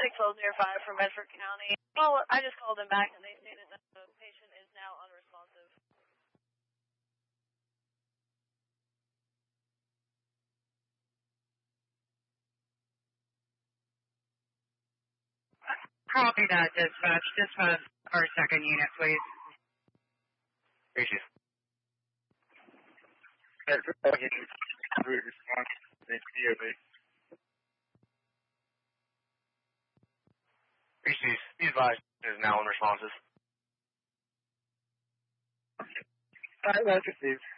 61205 from Medford County. Well, I just called them back and they stated that the patient is now unresponsive. Copy that, dispatch. Dispatch our second unit, please. Appreciate it. Appreciate it. Be advised is now unresponsive. That's received.